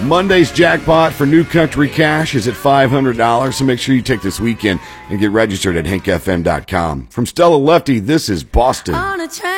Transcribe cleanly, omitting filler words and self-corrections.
Monday's jackpot for New Country Cash is at $500, so make sure you take this weekend and get registered at hankfm.com. From Stella Lefty, this is Boston.